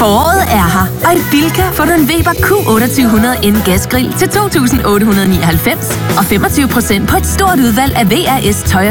Foråret er her, og i Bilka får du en Weber Q2800N gasgrill til 2.899 og 25% på et stort udvalg af VRS tøj